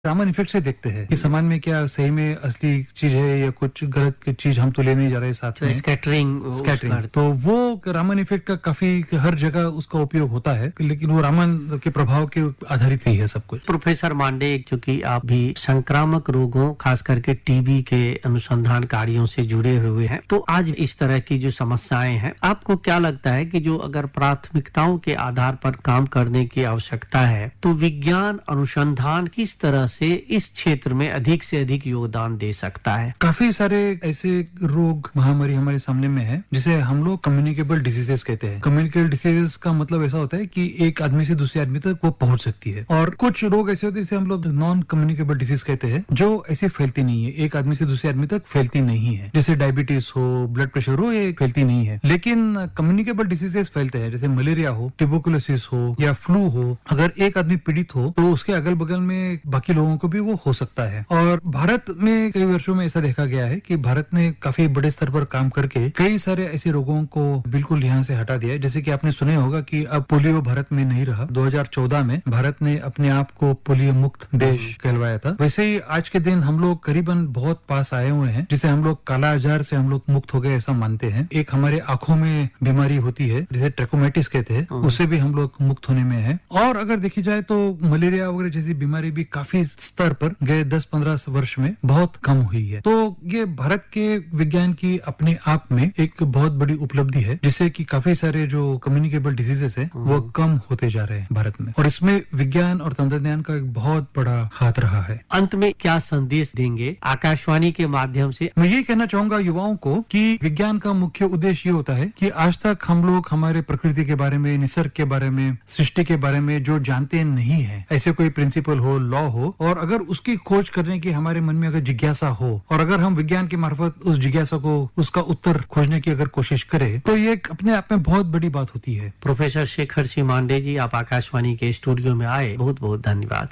Raman effect से देखते हैं कि सामान में क्या सही में असली चीज है या कुछ गलत चीज हम तो ले नहीं जा रहे साथ में। स्कैटरिंग तो वो रामन इफेक्ट का काफी हर जगह उसका उपयोग होता है, लेकिन वो रामन के प्रभाव के आधारित ही है सब कुछ। प्रोफेसर मांडे, क्योंकि आप भी संक्रामक रोगों खास करके टीबी के अनुसंधान कार्यों से जुड़े हुए हैं, तो आज इस तरह की जो समस्याएं हैं, आपको क्या लगता है कि जो अगर प्राथमिकताओं के आधार पर काम करने की आवश्यकता है तो विज्ञान अनुसंधान किस तरह से इस क्षेत्र में अधिक से अधिक योगदान दे सकता है? काफी सारे ऐसे रोग महामारी हमारे सामने में है जिसे हम लोग कम्युनिकेबल डिजीजेस कहते हैं। कम्युनिकेबल डिजीजेस का मतलब ऐसा होता है कि एक आदमी से दूसरे आदमी तक वो पहुंच सकती है, और कुछ रोग ऐसे होते हैं जिसे हम लोग नॉन कम्युनिकेबल डिजीज कहते हैं, जो ऐसे फैलती नहीं है, एक आदमी से दूसरे आदमी तक फैलती नहीं है। जैसे डायबिटीज हो, ब्लड प्रेशर हो, ये फैलती नहीं है। लेकिन कम्युनिकेबल डिजीजेस फैलते हैं, जैसे मलेरिया हो, ट्यूबरकुलोसिस हो या फ्लू हो। अगर एक आदमी पीड़ित हो तो उसके अगल बगल में बाकी लोगों को भी वो हो सकता है। और भारत में कई वर्षों में ऐसा देखा गया है कि भारत ने काफी बड़े स्तर पर काम करके कई सारे ऐसे रोगों को बिल्कुल यहाँ से हटा दिया है। जैसे कि आपने सुने होगा कि अब पोलियो भारत में नहीं रहा। 2014 में भारत ने अपने आप को पोलियो मुक्त देश कहलवाया था। वैसे ही आज के दिन हम लोग करीबन बहुत पास आए हुए हैं, जिसे हम लोग काला आजार से हम लोग मुक्त हो गए ऐसा मानते हैं। एक हमारे आंखों में बीमारी होती है जिसे ट्रैकोमैटिस कहते हैं, उससे भी हम लोग मुक्त होने में है। और अगर देखी जाए तो मलेरिया वगैरह जैसी बीमारी भी काफी स्तर पर गए 10-15 वर्ष में बहुत कम हुई है। तो ये भारत के विज्ञान की अपने आप में एक बहुत बड़ी उपलब्धि है, जिससे कि काफी सारे जो कम्युनिकेबल डिजीजेस है वो कम होते जा रहे हैं भारत में, और इसमें विज्ञान और तंत्रज्ञान का एक बहुत बड़ा हाथ रहा है। अंत में क्या संदेश देंगे आकाशवाणी के माध्यम से? मैं ये कहना चाहूंगा युवाओं को कि विज्ञान का मुख्य उद्देश्य ये होता है कि आज तक हम लोग हमारे प्रकृति के बारे में, निसर्ग के बारे में, सृष्टि के बारे में जो जानते नहीं है, ऐसे कोई प्रिंसिपल हो, लॉ हो, और अगर उसकी खोज करने की हमारे मन में अगर जिज्ञासा हो, और अगर हम विज्ञान के मार्फत उस जिज्ञासा को, उसका उत्तर खोजने की अगर कोशिश करें, तो ये अपने आप में बहुत बड़ी बात होती है। प्रोफेसर शेखर सिंह मांडे जी, आप आकाशवाणी के स्टूडियो में आए, बहुत बहुत धन्यवाद।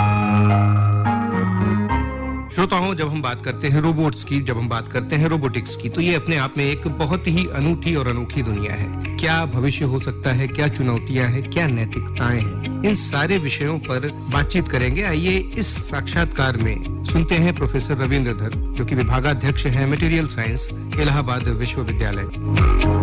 श्रोताओं, जब हम बात करते हैं रोबोट्स की, जब हम बात करते हैं रोबोटिक्स की, तो ये अपने आप में एक बहुत ही अनूठी और अनोखी दुनिया है। क्या भविष्य हो सकता है, क्या चुनौतियां हैं, क्या नैतिकताएं हैं, इन सारे विषयों पर बातचीत करेंगे। आइए इस साक्षात्कार में सुनते हैं प्रोफेसर रविंद्र धर, जो कि विभागाध्यक्ष हैं मटेरियल साइंस, इलाहाबाद विश्वविद्यालय।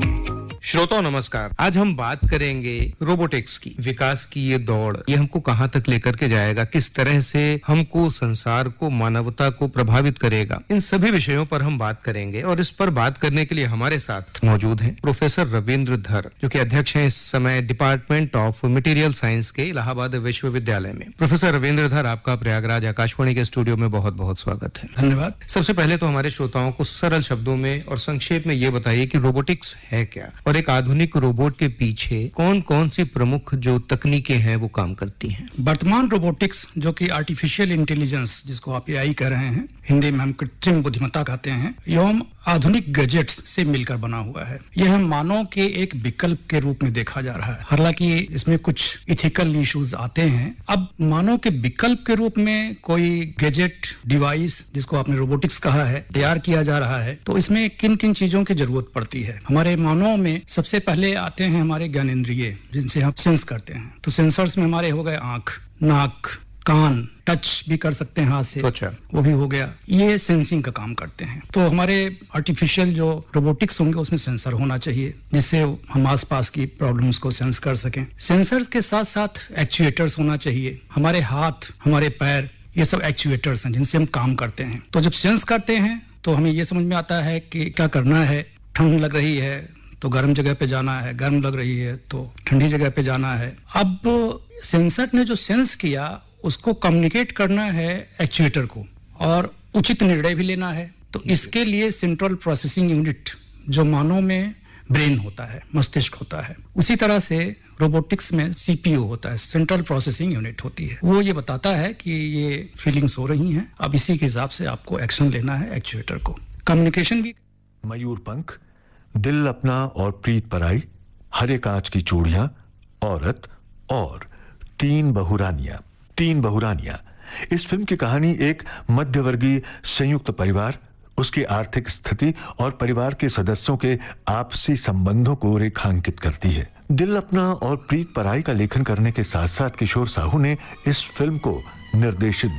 श्रोताओं नमस्कार। आज हम बात करेंगे रोबोटिक्स की। विकास की ये दौड़, ये हमको कहां तक लेकर के जाएगा, किस तरह से हमको, संसार को, मानवता को प्रभावित करेगा, इन सभी विषयों पर हम बात करेंगे। और इस पर बात करने के लिए हमारे साथ मौजूद हैं प्रोफेसर रविंद्र धर, जो कि अध्यक्ष हैं इस समय डिपार्टमेंट ऑफ मटेरियल साइंस के इलाहाबाद विश्वविद्यालय में। प्रोफेसर रविंद्र धर, आपका प्रयागराज आकाशवाणी के स्टूडियो में बहुत बहुत स्वागत है। धन्यवाद। सबसे पहले तो हमारे श्रोताओं को सरल शब्दों में और संक्षेप में ये बताइए कि रोबोटिक्स है क्या, और एक आधुनिक रोबोट के पीछे कौन कौन सी प्रमुख जो तकनीकें हैं वो काम करती हैं? वर्तमान रोबोटिक्स, जो कि आर्टिफिशियल इंटेलिजेंस, जिसको आप एआई कह रहे हैं, हिंदी में हम कृत्रिम बुद्धिमत्ता कहते हैं, एवं आधुनिक गैजेट्स से मिलकर बना हुआ है। यह मानव के एक विकल्प के रूप में देखा जा रहा है। हालांकि इसमें कुछ इथिकल इश्यूज आते हैं। अब मानव के विकल्प के रूप में कोई गैजेट, डिवाइस, जिसको आपने रोबोटिक्स कहा है, तैयार किया जा रहा है, तो इसमें किन किन चीजों की जरूरत पड़ती है? हमारे मानव में सबसे पहले आते हैं हमारे ज्ञानेंद्रिय, जिनसे हम सेंस करते हैं। तो सेंसर्स में हमारे हो गए आंख, नाक, कान, टच भी कर सकते हैं हाथ से, अच्छा, वो भी हो गया। ये सेंसिंग का काम करते हैं। तो हमारे आर्टिफिशियल जो रोबोटिक्स होंगे उसमें सेंसर होना चाहिए, जिससे हम आसपास की प्रॉब्लम्स को सेंस कर सकें। सेंसर्स के साथ साथ एक्चुएटर्स होना चाहिए। हमारे हाथ, हमारे पैर, ये सब एक्चुएटर्स हैं जिनसे हम काम करते हैं। तो जब सेंस करते हैं तो हमें ये समझ में आता है कि क्या करना है। ठंड लग रही है तो गर्म जगह पे जाना है, गर्म लग रही है तो ठंडी जगह पे जाना है। अब सेंसर ने जो सेंस किया उसको कम्युनिकेट करना है एक्चुएटर को, और उचित निर्णय भी लेना है। तो इसके लिए सेंट्रल प्रोसेसिंग यूनिट, जो मानव में ब्रेन होता है, मस्तिष्क होता है, उसी तरह से रोबोटिक्स में सीपीयू होता है, सेंट्रल प्रोसेसिंग यूनिट होती है। वो ये बताता है कि ये फीलिंग्स हो रही हैं, अब इसी के हिसाब से आपको एक्शन लेना है एक्चुएटर को। कम्युनिकेशन भी। मयूर पंख, दिल अपना और प्रीत पराई, हरे कांच की चूड़ियां, औरत और तीन बहुरानियां। इस फिल्म की कहानी एक मध्यवर्गीय संयुक्त परिवार, उसकी आर्थिक स्थिति और परिवार के सदस्यों के आपसी संबंधों को रेखांकित करती है। दिल अपना और प्रीत पराई का लेखन करने के साथ साथ किशोर साहू ने इस फिल्म को निर्देशित